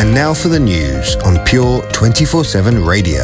And now for the news on Pure 24/7 Radio.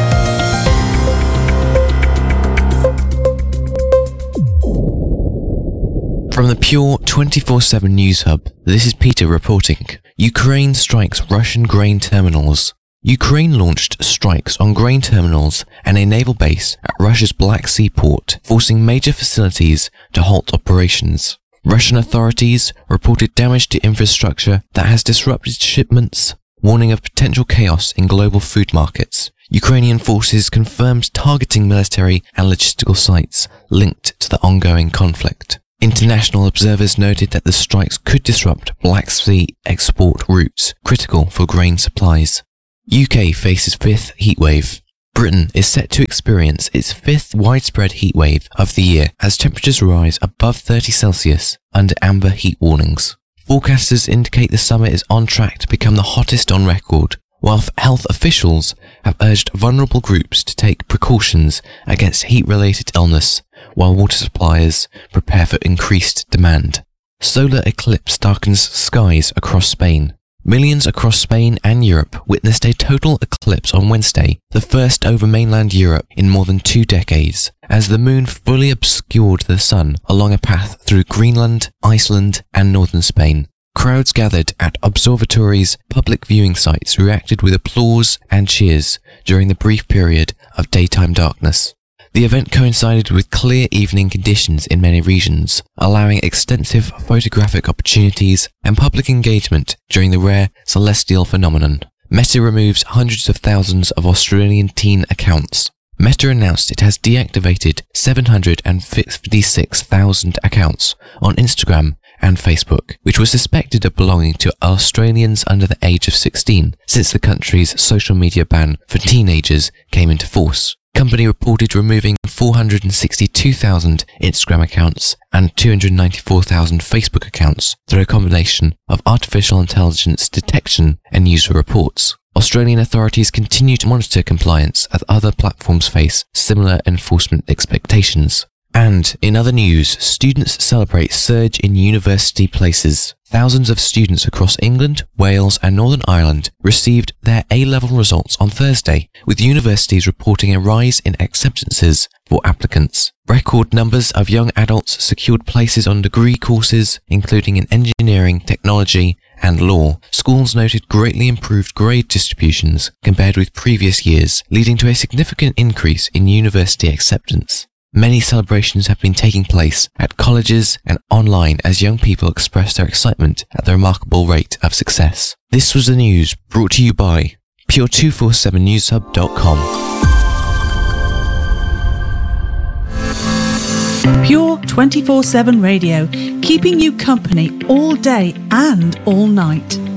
From the Pure 24/7 News Hub, this is Peter reporting. Ukraine strikes Russian grain terminals. Ukraine launched strikes on grain terminals and a naval base at Russia's Black Sea port, forcing major facilities to halt operations. Russian authorities reported damage to infrastructure that has disrupted shipments, warning of potential chaos in global food markets. Ukrainian forces confirmed targeting military and logistical sites linked to the ongoing conflict. International observers noted that the strikes could disrupt Black Sea export routes critical for grain supplies. UK faces fifth heatwave. Britain is set to experience its fifth widespread heatwave of the year as temperatures rise above 30 Celsius under amber heat warnings. Forecasters indicate the summer is on track to become the hottest on record, while health officials have urged vulnerable groups to take precautions against heat-related illness, while water suppliers prepare for increased demand. Solar eclipse darkens skies across Spain. Millions across Spain and Europe witnessed a total eclipse on Wednesday, the first over mainland Europe in more than 2 decades, as the moon fully obscured the sun along a path through Greenland, Iceland, and northern Spain. Crowds gathered at observatories, public viewing sites reacted with applause and cheers during the brief period of daytime darkness. The event coincided with clear evening conditions in many regions, allowing extensive photographic opportunities and public engagement during the rare celestial phenomenon. Meta removes hundreds of thousands of Australian teen accounts. Meta announced it has deactivated 756,000 accounts on Instagram and Facebook, which were suspected of belonging to Australians under the age of 16 since the country's social media ban for teenagers came into force. Company reported removing 462,000 Instagram accounts and 294,000 Facebook accounts through a combination of artificial intelligence detection and user reports. Australian authorities continue to monitor compliance as other platforms face similar enforcement expectations. And in other news, students celebrate surge in university places. Thousands of students across England, Wales and Northern Ireland received their A-level results on Thursday, with universities reporting a rise in acceptances for applicants. Record numbers of young adults secured places on degree courses, including in engineering, technology and law. Schools noted greatly improved grade distributions compared with previous years, leading to a significant increase in university acceptance. Many celebrations have been taking place at colleges and online as young people express their excitement at the remarkable rate of success. This was the news brought to you by Pure247newshub.com. Pure 24/7 Radio, keeping you company all day and all night.